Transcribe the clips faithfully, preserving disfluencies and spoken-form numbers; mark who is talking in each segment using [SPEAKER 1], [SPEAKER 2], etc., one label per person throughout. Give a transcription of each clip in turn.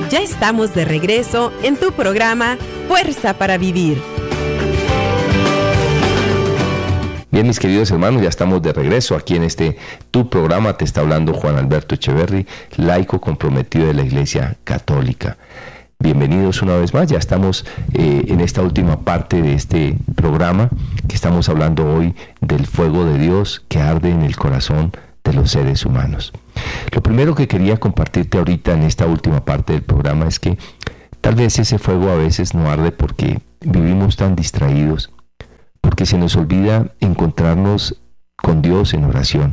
[SPEAKER 1] Ya estamos de regreso en tu programa Fuerza para Vivir.
[SPEAKER 2] Bien, mis queridos hermanos, ya estamos de regreso aquí en este tu programa. Te está hablando Juan Alberto Echeverry, laico comprometido de la Iglesia Católica. Bienvenidos una vez más, ya estamos eh, en esta última parte de este programa, que estamos hablando hoy del fuego de Dios que arde en el corazón de los seres humanos. Lo primero que quería compartirte ahorita en esta última parte del programa es que tal vez ese fuego a veces no arde porque vivimos tan distraídos, porque se nos olvida encontrarnos con Dios en oración.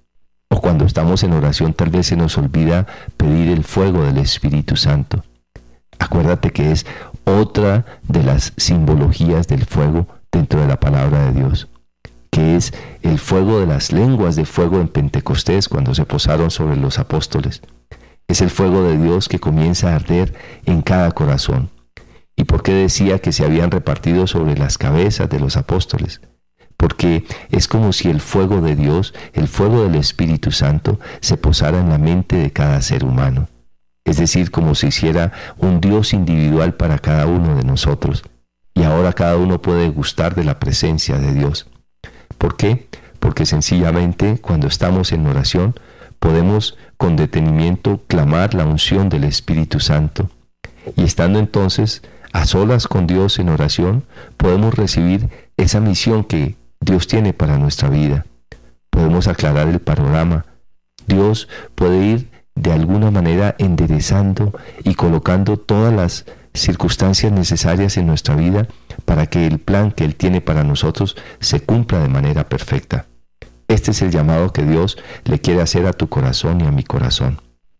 [SPEAKER 2] O cuando estamos en oración tal vez se nos olvida pedir el fuego del Espíritu Santo. Acuérdate que es otra de las simbologías del fuego dentro de la palabra de Dios, que es el fuego de las lenguas de fuego en Pentecostés cuando se posaron sobre los apóstoles. Es el fuego de Dios que comienza a arder en cada corazón. ¿Y por qué decía que se habían repartido sobre las cabezas de los apóstoles? Porque es como si el fuego de Dios, el fuego del Espíritu Santo, se posara en la mente de cada ser humano. Es decir, como si hiciera un Dios individual para cada uno de nosotros. Y ahora cada uno puede gustar de la presencia de Dios. ¿Por qué? Porque sencillamente cuando estamos en oración podemos con detenimiento clamar la unción del Espíritu Santo. Y estando entonces a solas con Dios en oración, podemos recibir esa misión que Dios tiene para nuestra vida. Podemos aclarar el panorama. Dios puede ir de alguna manera enderezando y colocando todas las circunstancias necesarias en nuestra vida para que el plan que Él tiene para nosotros se cumpla de manera perfecta. Este es el llamado que Dios le quiere hacer a tu corazón y a mi corazón.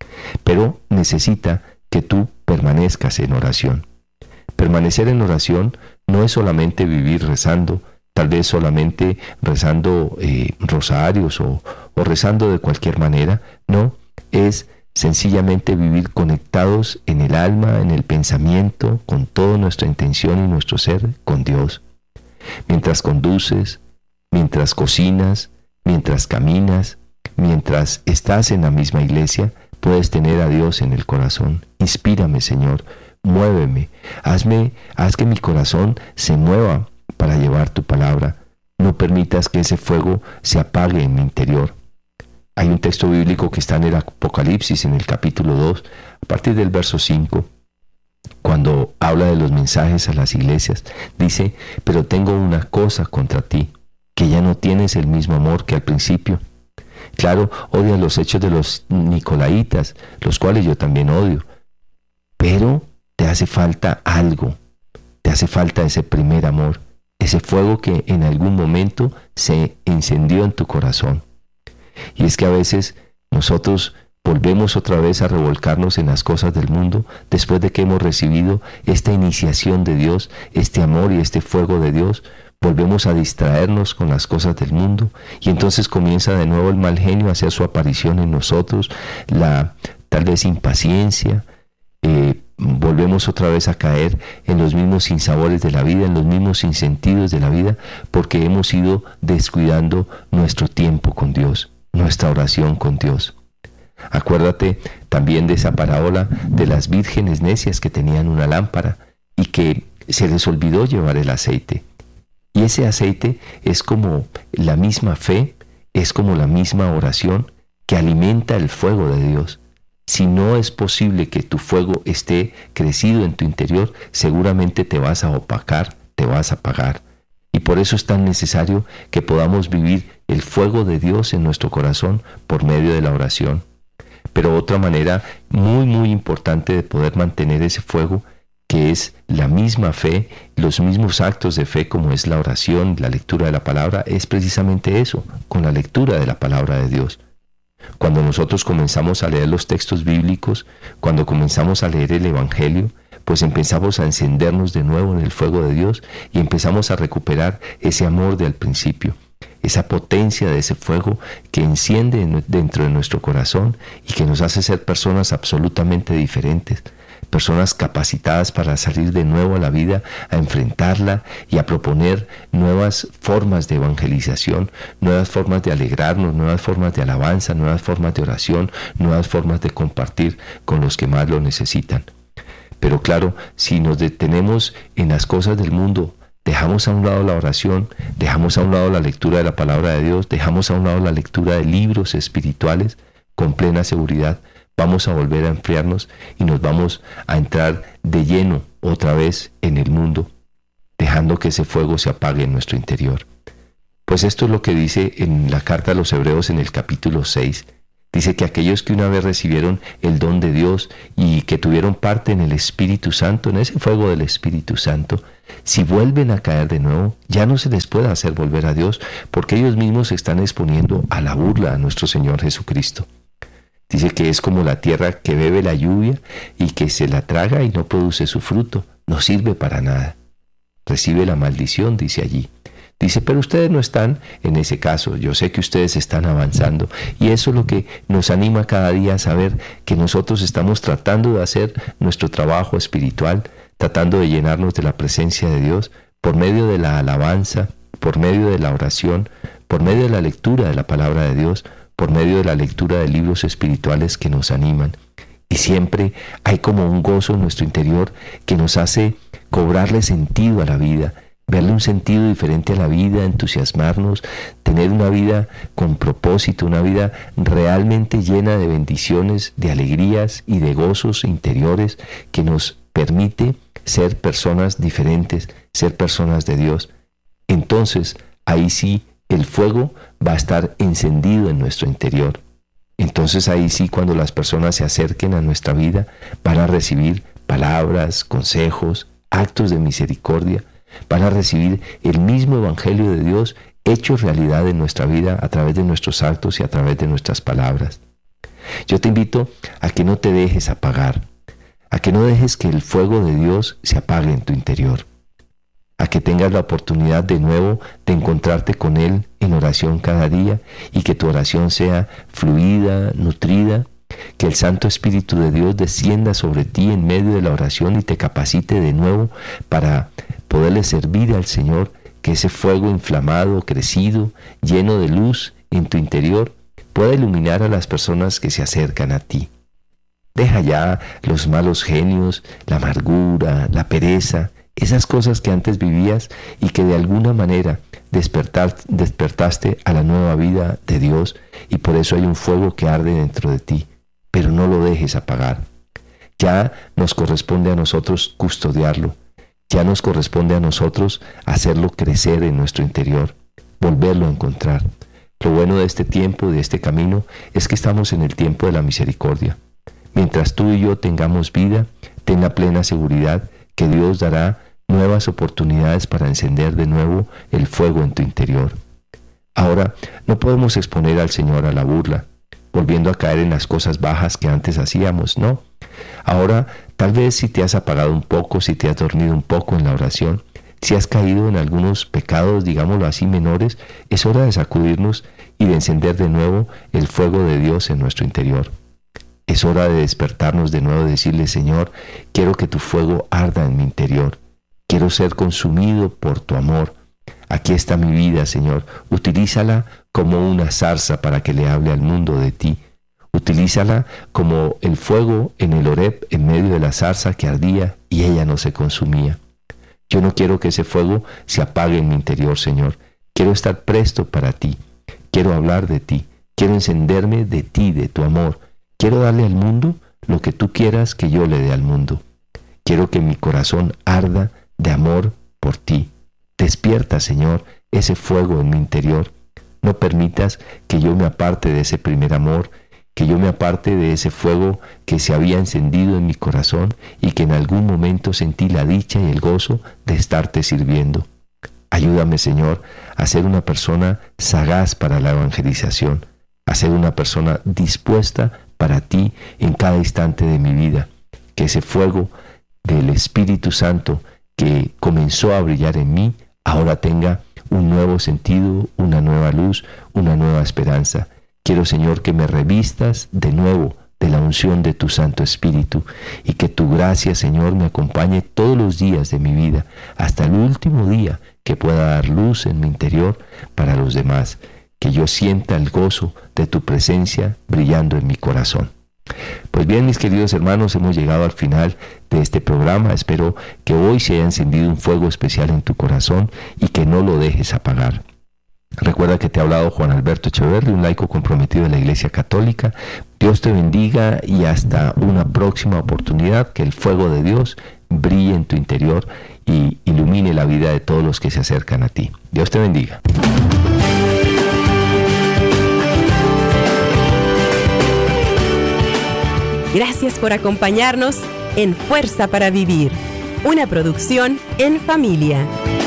[SPEAKER 2] Pero necesita que tú permanezcas en oración. Permanecer en oración no es solamente vivir rezando, tal vez solamente rezando eh, rosarios o, o rezando de cualquier manera, no. Es sencillamente vivir conectados en el alma, en el pensamiento, con toda nuestra intención y nuestro ser con Dios. Mientras conduces, mientras cocinas, mientras caminas, mientras estás en la misma iglesia, puedes tener a Dios en el corazón. Inspírame, Señor, muéveme, hazme, haz que mi corazón se mueva para llevar tu palabra. No permitas que ese fuego se apague en mi interior. Hay un texto bíblico que está en el Apocalipsis, en el capítulo dos, a partir del verso cinco, cuando habla de los mensajes a las iglesias, dice: pero tengo una cosa contra ti, que ya no tienes el mismo amor que al principio. Claro, odias los hechos de los nicolaitas, los cuales yo también odio, pero te hace falta algo, te hace falta ese primer amor, ese fuego que en algún momento se encendió en tu corazón. Y es que a veces nosotros volvemos otra vez a revolcarnos en las cosas del mundo después de que hemos recibido esta iniciación de Dios, este amor y este fuego de Dios. Volvemos a distraernos con las cosas del mundo y entonces comienza de nuevo el mal genio a hacer su aparición en nosotros, la tal vez impaciencia. Eh, volvemos otra vez a caer en los mismos sinsabores de la vida, en los mismos sinsentidos de la vida, porque hemos ido descuidando nuestro tiempo con Dios, nuestra oración con Dios. Acuérdate también de esa parábola de las vírgenes necias que tenían una lámpara y que se les olvidó llevar el aceite. Y ese aceite es como la misma fe, es como la misma oración que alimenta el fuego de Dios. Si no es posible que tu fuego esté crecido en tu interior, seguramente te vas a opacar, te vas a apagar. Y por eso es tan necesario que podamos vivir el fuego de Dios en nuestro corazón por medio de la oración. Pero otra manera muy muy importante de poder mantener ese fuego, que es la misma fe, los mismos actos de fe como es la oración, la lectura de la palabra, es precisamente eso, con la lectura de la palabra de Dios. Cuando nosotros comenzamos a leer los textos bíblicos, cuando comenzamos a leer el Evangelio, pues empezamos a encendernos de nuevo en el fuego de Dios y empezamos a recuperar ese amor del principio, esa potencia de ese fuego que enciende dentro de nuestro corazón y que nos hace ser personas absolutamente diferentes, personas capacitadas para salir de nuevo a la vida, a enfrentarla y a proponer nuevas formas de evangelización, nuevas formas de alegrarnos, nuevas formas de alabanza, nuevas formas de oración, nuevas formas de compartir con los que más lo necesitan. Pero claro, si nos detenemos en las cosas del mundo, dejamos a un lado la oración, dejamos a un lado la lectura de la palabra de Dios, dejamos a un lado la lectura de libros espirituales, con plena seguridad vamos a volver a enfriarnos y nos vamos a entrar de lleno otra vez en el mundo, dejando que ese fuego se apague en nuestro interior. Pues esto es lo que dice en la carta a los Hebreos en el capítulo seis. Dice que aquellos que una vez recibieron el don de Dios y que tuvieron parte en el Espíritu Santo, en ese fuego del Espíritu Santo, si vuelven a caer de nuevo, ya no se les puede hacer volver a Dios, porque ellos mismos se están exponiendo a la burla a nuestro Señor Jesucristo. Dice que es como la tierra que bebe la lluvia y que se la traga y no produce su fruto, no sirve para nada. Recibe la maldición, dice allí. Dice, pero ustedes no están en ese caso, yo sé que ustedes están avanzando y eso es lo que nos anima cada día a saber que nosotros estamos tratando de hacer nuestro trabajo espiritual, tratando de llenarnos de la presencia de Dios por medio de la alabanza, por medio de la oración, por medio de la lectura de la palabra de Dios, por medio de la lectura de libros espirituales que nos animan. Y siempre hay como un gozo en nuestro interior que nos hace cobrarle sentido a la vida, verle un sentido diferente a la vida, entusiasmarnos, tener una vida con propósito, una vida realmente llena de bendiciones, de alegrías y de gozos interiores que nos permite ser personas diferentes, ser personas de Dios. Entonces, ahí sí, el fuego va a estar encendido en nuestro interior. Entonces ahí sí, cuando las personas se acerquen a nuestra vida, van a recibir palabras, consejos, actos de misericordia, van a recibir el mismo evangelio de Dios hecho realidad en nuestra vida a través de nuestros actos y a través de nuestras palabras. Yo te invito a que no te dejes apagar, a que no dejes que el fuego de Dios se apague en tu interior, a que tengas la oportunidad de nuevo de encontrarte con Él en oración cada día y que tu oración sea fluida, nutrida, que el Santo Espíritu de Dios descienda sobre ti en medio de la oración y te capacite de nuevo para poderle servir al Señor, que ese fuego inflamado, crecido, lleno de luz en tu interior, pueda iluminar a las personas que se acercan a ti. Deja ya los malos genios, la amargura, la pereza, esas cosas que antes vivías y que de alguna manera despertar, despertaste a la nueva vida de Dios y por eso hay un fuego que arde dentro de ti, pero no lo dejes apagar. Ya nos corresponde a nosotros custodiarlo, ya nos corresponde a nosotros hacerlo crecer en nuestro interior, volverlo a encontrar. Lo bueno de este tiempo, de este camino, es que estamos en el tiempo de la misericordia. Mientras tú y yo tengamos vida, ten la plena seguridad que Dios dará nuevas oportunidades para encender de nuevo el fuego en tu interior. Ahora, no podemos exponer al Señor a la burla, volviendo a caer en las cosas bajas que antes hacíamos, ¿no? Ahora, tal vez si te has apagado un poco, si te has dormido un poco en la oración, si has caído en algunos pecados, digámoslo así, menores, es hora de sacudirnos y de encender de nuevo el fuego de Dios en nuestro interior. Es hora de despertarnos de nuevo y decirle, Señor, quiero que tu fuego arda en mi interior. Quiero ser consumido por tu amor. Aquí está mi vida, Señor. Utilízala como una zarza para que le hable al mundo de ti. Utilízala como el fuego en el Horeb en medio de la zarza que ardía y ella no se consumía. Yo no quiero que ese fuego se apague en mi interior, Señor. Quiero estar presto para ti. Quiero hablar de ti. Quiero encenderme de ti, de tu amor. Quiero darle al mundo lo que tú quieras que yo le dé al mundo. Quiero que mi corazón arda de amor por ti. Despierta, Señor, ese fuego en mi interior. No permitas que yo me aparte de ese primer amor, que yo me aparte de ese fuego que se había encendido en mi corazón y que en algún momento sentí la dicha y el gozo de estarte sirviendo. Ayúdame, Señor, a ser una persona sagaz para la evangelización, a ser una persona dispuesta para ti en cada instante de mi vida. Que ese fuego del Espíritu Santo que comenzó a brillar en mí, ahora tenga un nuevo sentido, una nueva luz, una nueva esperanza. Quiero, Señor, que me revistas de nuevo de la unción de tu Santo Espíritu y que tu gracia, Señor, me acompañe todos los días de mi vida, hasta el último día que pueda dar luz en mi interior para los demás. Que yo sienta el gozo de tu presencia brillando en mi corazón. Pues bien, mis queridos hermanos, hemos llegado al final de este programa. Espero que hoy se haya encendido un fuego especial en tu corazón y que no lo dejes apagar. Recuerda que te ha hablado Juan Alberto Echeverry, un laico comprometido de la Iglesia Católica. Dios te bendiga y hasta una próxima oportunidad. Que el fuego de Dios brille en tu interior y ilumine la vida de todos los que se acercan a ti. Dios te bendiga.
[SPEAKER 1] Gracias por acompañarnos en Fuerza para Vivir, una producción en familia.